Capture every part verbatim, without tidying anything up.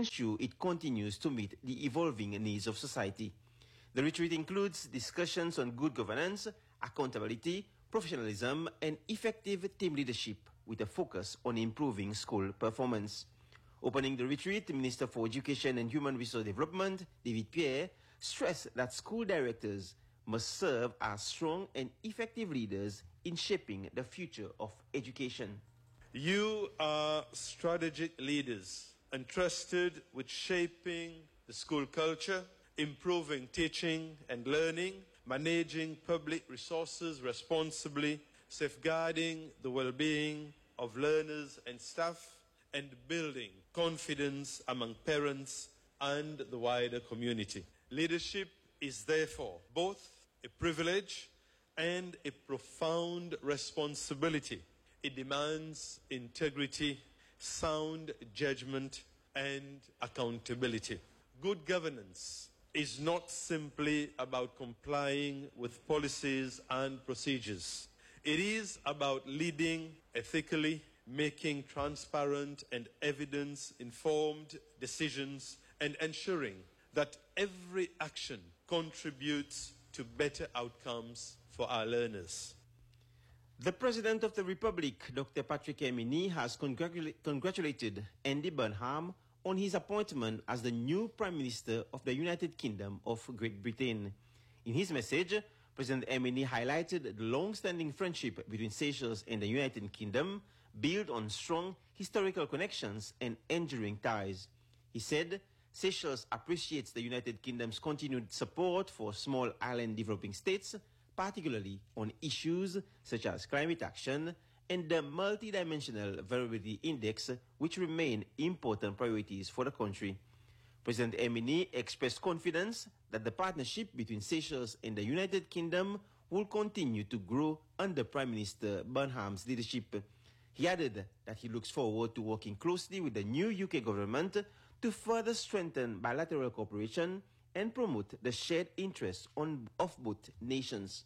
ensure it continues to meet the evolving needs of society. The retreat includes discussions on good governance, accountability, professionalism, and effective team leadership with a focus on improving school performance. Opening the retreat, Minister for Education and Human Resource Development, David Pierre, stressed that school directors must serve as strong and effective leaders in shaping the future of education. You are strategic leaders entrusted with shaping the school culture, improving teaching and learning, managing public resources responsibly, safeguarding the well-being of learners and staff, and building confidence among parents and the wider community. Leadership is therefore both a privilege and a profound responsibility. It demands integrity, sound judgment, and accountability. Good governance is not simply about complying with policies and procedures. It is about leading ethically, making transparent and evidence-informed decisions, and ensuring that every action contributes to better outcomes for our learners. The President of the Republic, Doctor Patrick Herminy, has congratula- congratulated Andy Burnham on his appointment as the new Prime Minister of the United Kingdom of Great Britain. In his message, President Herminy highlighted the long-standing friendship between Seychelles and the United Kingdom, built on strong historical connections and enduring ties. He said, Seychelles appreciates the United Kingdom's continued support for small island developing states, particularly on issues such as climate action and the multidimensional variability index, which remain important priorities for the country. President Herminy expressed confidence that the partnership between Seychelles and the United Kingdom will continue to grow under Prime Minister Burnham's leadership. He added that he looks forward to working closely with the new U K government to further strengthen bilateral cooperation and promote the shared interests on, of both nations.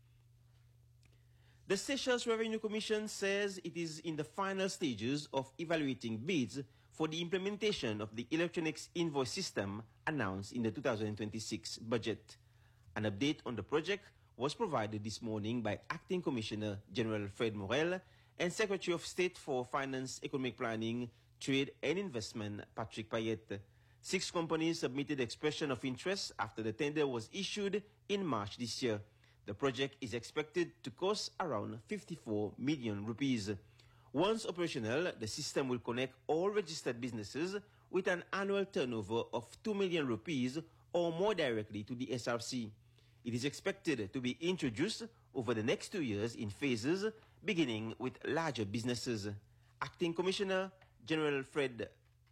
The Seychelles Revenue Commission says it is in the final stages of evaluating bids for the implementation of the electronic invoice system announced in the two thousand twenty-six budget. An update on the project was provided this morning by Acting Commissioner General Fred Morel and Secretary of State for Finance, Economic Planning, Trade and Investment Patrick Payette. Six companies submitted expression of interest after the tender was issued in March this year. The project is expected to cost around fifty-four million rupees. Once operational, the system will connect all registered businesses with an annual turnover of two million rupees or more directly to the S R C. It is expected to be introduced over the next two years in phases, beginning with larger businesses. Acting Commissioner General Fred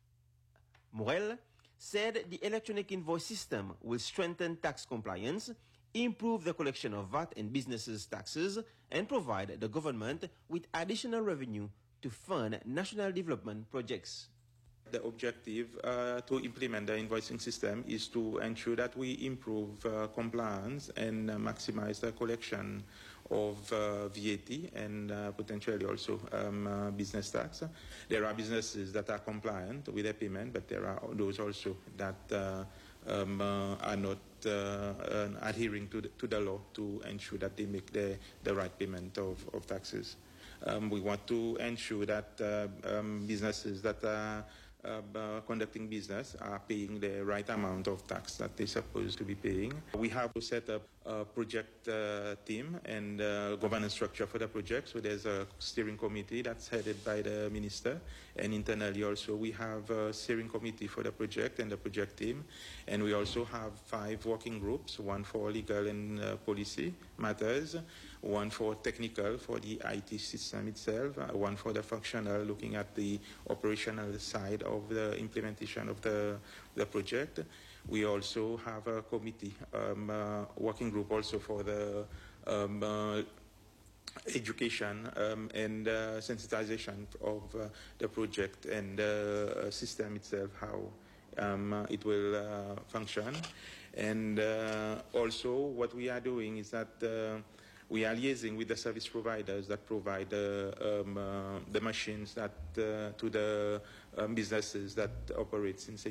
Morel said the electronic invoice system will strengthen tax compliance, improve the collection of V A T and businesses' taxes, and provide the government with additional revenue to fund national development projects. The objective uh, to implement the invoicing system is to ensure that we improve uh, compliance and uh, maximize the collection of uh, V A T and uh, potentially also um, uh, business tax. There are businesses that are compliant with the payment, but there are those also that uh, um, uh, are not uh, uh, adhering to the, to the law to ensure that they make the, the right payment of, of taxes. Um, we want to ensure that uh, um, businesses that are Uh, uh, conducting business are paying the right amount of tax that they're supposed to be paying. We have to set up a project uh, team and uh, governance structure for the project. So there's a steering committee that's headed by the minister, and internally also we have a steering committee for the project and the project team. And we also have five working groups, one for legal and uh, policy matters, one for technical for the I T system itself, uh, one for the functional, looking at the operational side of of the implementation of the, the project. We also have a committee, um, uh, working group also for the um, uh, education um, and uh, sensitization of uh, the project and the uh, system itself, how um, uh, it will uh, function. And uh, also what we are doing is that uh, we are liaising with the service providers that provide uh, um, uh, the machines that uh, to the um, businesses that operates in